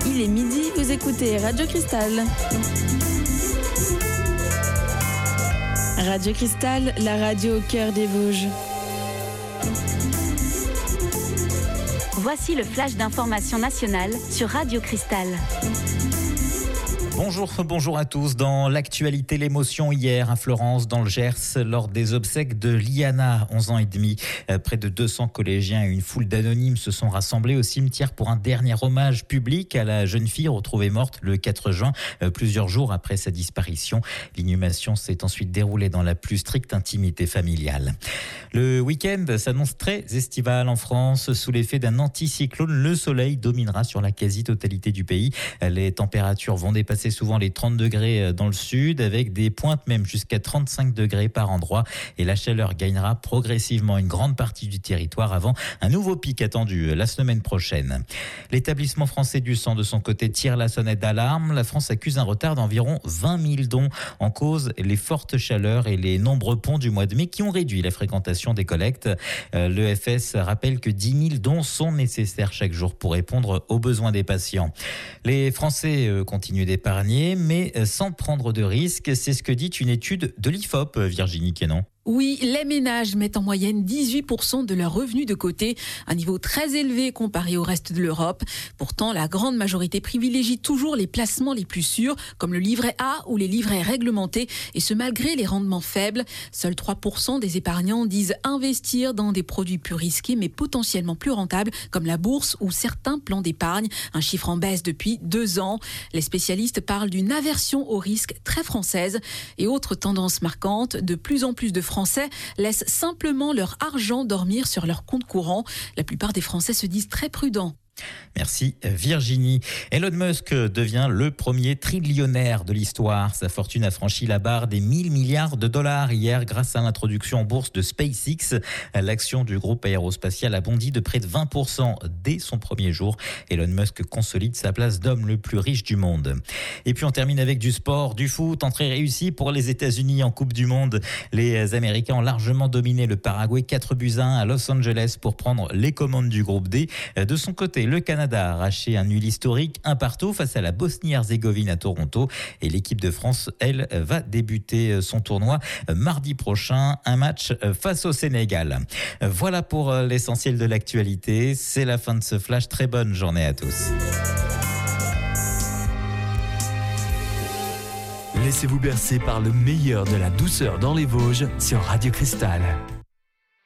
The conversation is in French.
Il est midi, vous écoutez Radio Cristal. Radio Cristal, la radio au cœur des Vosges. Voici le flash d'information nationale sur Radio Cristal. Bonjour à tous. Dans l'actualité, l'émotion hier à Florence, dans le Gers, lors des obsèques de Liana, 11 ans et demi. Près de 200 collégiens et une foule d'anonymes se sont rassemblés au cimetière pour un dernier hommage public à la jeune fille retrouvée morte le 4 juin, plusieurs jours après sa disparition. L'inhumation s'est ensuite déroulée dans la plus stricte intimité familiale. Le week-end s'annonce très estival en France. Sous l'effet d'un anticyclone, le soleil dominera sur la quasi-totalité du pays. Les températures vont dépasser souvent les 30 degrés dans le sud, avec des pointes même jusqu'à 35 degrés par endroit. Et la chaleur gagnera progressivement une grande partie du territoire avant un nouveau pic attendu la semaine prochaine. L'établissement français du sang, de son côté, tire la sonnette d'alarme. La France accuse un retard d'environ 20 000 dons. En cause, les fortes chaleurs et les nombreux ponts du mois de mai qui ont réduit la fréquentation des collectes. L'EFS rappelle que 10 000 dons sont nécessaires chaque jour pour répondre aux besoins des patients. Les Français continuent d'épargner, mais sans prendre de risques. C'est ce que dit une étude de l'IFOP, Virginie Quénon. Oui, les ménages mettent en moyenne 18% de leurs revenus de côté, un niveau très élevé comparé au reste de l'Europe. Pourtant, la grande majorité privilégie toujours les placements les plus sûrs, comme le livret A ou les livrets réglementés, et ce malgré les rendements faibles. Seuls 3% des épargnants disent investir dans des produits plus risqués mais potentiellement plus rentables, comme la bourse ou certains plans d'épargne, un chiffre en baisse depuis 2 ans. Les spécialistes parlent d'une aversion au risque très française. Et autre tendance marquante, de plus en plus de Français laissent simplement leur argent dormir sur leur compte courant. La plupart des Français se disent très prudents. Merci Virginie. Elon Musk devient le premier trillionnaire de l'histoire. Sa fortune a franchi la barre des 1 000 milliards de dollars hier grâce à l'introduction en bourse de SpaceX. L'action du groupe aérospatial a bondi de près de 20% dès son premier jour. Elon Musk consolide sa place d'homme le plus riche du monde. Et puis on termine avec du sport, du foot, entrée réussie pour les États-Unis en Coupe du Monde. Les Américains ont largement dominé le Paraguay 4-1 à Los Angeles pour prendre les commandes du groupe D. De son côté, le Canada a arraché un nul historique 1-1 face à la Bosnie-Herzégovine à Toronto. Et l'équipe de France, elle, va débuter son tournoi mardi prochain. Un match face au Sénégal. Voilà pour l'essentiel de l'actualité. C'est la fin de ce flash. Très bonne journée à tous. Laissez-vous bercer par le meilleur de la douceur dans les Vosges sur Radio Cristal.